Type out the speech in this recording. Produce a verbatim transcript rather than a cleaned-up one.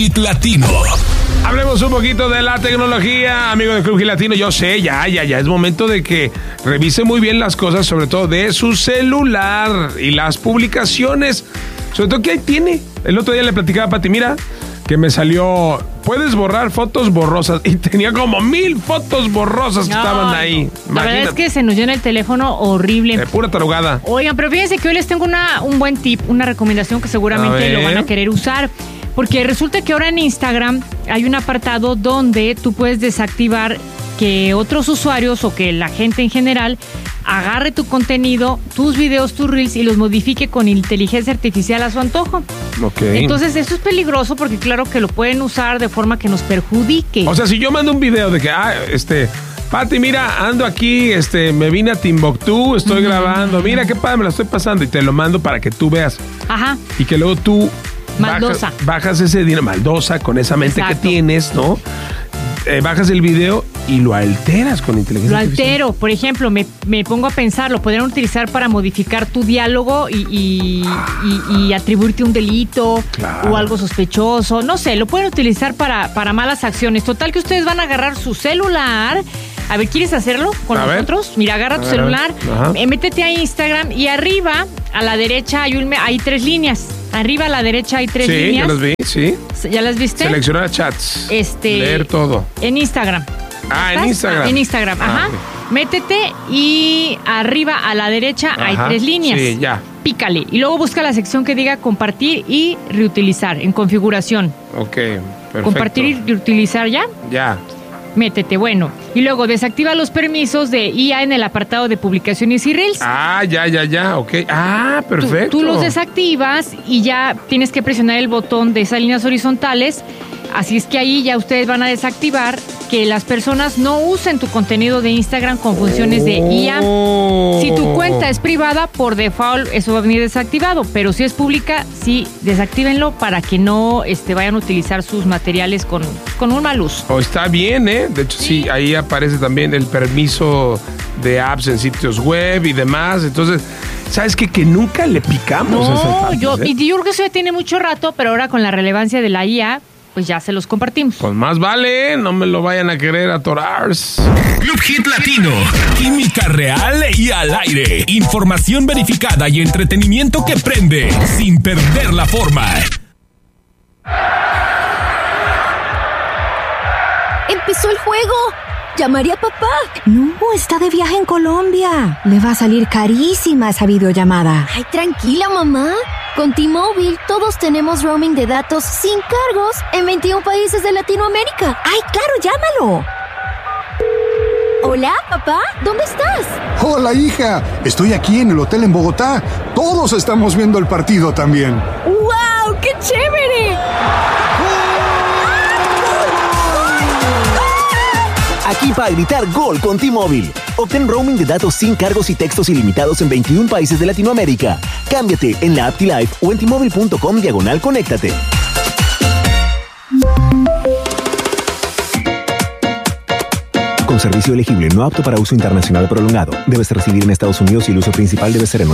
Hit Latino. Hablemos un poquito de la tecnología, amigo del Club Hit Latino. Yo sé, ya, ya, ya es momento de que revise muy bien las cosas, sobre todo de su celular y las publicaciones. Sobre todo, ¿qué ahí tiene? El otro día le platicaba a Pati, mira, que me salió, puedes borrar fotos borrosas. Y tenía como mil fotos borrosas que no, estaban ahí. No. La Imagínate. verdad es que se nos llena el teléfono horrible. De pura tarugada. Oigan, pero fíjense que hoy les tengo una, un buen tip, una recomendación que seguramente lo van a querer usar. Porque resulta que ahora en Instagram hay un apartado donde tú puedes desactivar que otros usuarios o que la gente en general agarre tu contenido, tus videos, tus reels y los modifique con inteligencia artificial a su antojo. Okay. Entonces esto es peligroso porque claro que lo pueden usar de forma que nos perjudique. O sea, si yo mando un video de que, ah, este... Pati, mira, ando aquí, este, me vine a Timbuktu, estoy uh-huh. grabando, mira qué padre, me la estoy pasando y te lo mando para que tú veas. Ajá. Y que luego tú Maldosa. Bajas, bajas ese dinero, maldosa, con esa mente Exacto. que tienes, ¿no? Eh, bajas el video y lo alteras con inteligencia artificial. Lo altero, por ejemplo, me, me pongo a pensar, lo podrían utilizar para modificar tu diálogo y, y, y, y atribuirte un delito claro. o algo sospechoso, no sé, lo pueden utilizar para, para malas acciones. Total que ustedes van a agarrar su celular. A ver, ¿quieres hacerlo con a nosotros? Ver. Mira, agarra a tu a celular, eh, métete a Instagram y arriba, a la derecha, hay, un, hay tres líneas. Arriba a la derecha hay tres sí, líneas. Sí, ya las vi, sí. ¿Ya las viste? Seleccionar chats. Este, leer todo. En Instagram. Ah, ¿estás? En Instagram. En Instagram, ajá. Ah, okay. Métete y arriba a la derecha ajá. hay tres líneas. Sí, ya. Pícale. Y luego busca la sección que diga compartir y reutilizar en configuración. Ok, perfecto. Compartir y reutilizar ya. Ya. Métete, bueno. Y luego desactiva los permisos de I A en el apartado de publicaciones y reels. Ah, ya, ya, ya, ok. Ah, perfecto. Tú, tú los desactivas y ya tienes que presionar el botón de esas líneas horizontales. Así es que ahí ya ustedes van a desactivar que las personas no usen tu contenido de Instagram con funciones de I A. Si tu cuenta es privada, por default eso va a venir desactivado, pero si es pública, sí, desactívenlo para que no este, vayan a utilizar sus materiales con, con un mal uso. Oh, está bien, ¿eh? De hecho, sí. sí, ahí aparece también el permiso de apps en sitios web y demás. Entonces, ¿sabes qué? Que nunca le picamos no, a esas partes, yo, ¿eh? y yo creo que eso ya tiene mucho rato, pero ahora con la relevancia de la I A, pues ya se los compartimos. Pues más vale, no me lo vayan a querer atorar. Club Hit Latino. Química real y al aire. Información verificada y entretenimiento que prende sin perder la forma. ¡Empezó el juego! ¿Llamaré a papá? No, está de viaje en Colombia. Le va a salir carísima esa videollamada. Ay, tranquila, mamá. Con T-Mobile todos tenemos roaming de datos sin cargos en veintiún países de Latinoamérica. ¡Ay, claro, llámalo! Hola, papá, ¿dónde estás? Hola, hija. Estoy aquí en el hotel en Bogotá. Todos estamos viendo el partido también. ¡Wow! ¡Qué chévere! Aquí para gritar gol con T-Mobile. Obtén roaming de datos sin cargos y textos ilimitados en veintiún países de Latinoamérica. Cámbiate en la app T-Life o en T-Mobile punto com diagonal conéctate. Con servicio elegible no apto para uso internacional prolongado. Debes residir en Estados Unidos y el uso principal debe ser en